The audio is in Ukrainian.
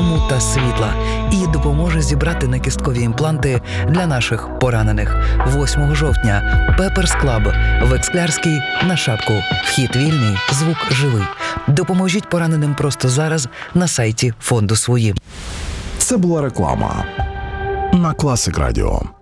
дому та світла і допоможе зібрати накісткові імпланти для наших поранених. 8 жовтня Пеперс Клаб в Ексклярській на Шапку. Вхід вільний, звук живий. Допоможіть пораненим просто зараз на сайті фонду «Свої». Це була реклама на Класик Радіо.